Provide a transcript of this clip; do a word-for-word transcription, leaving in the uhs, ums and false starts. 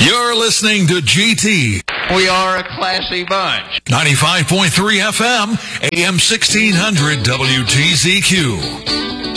You're listening to G T. We are a classy bunch. ninety-five point three F M, A M sixteen hundred W T Z Q.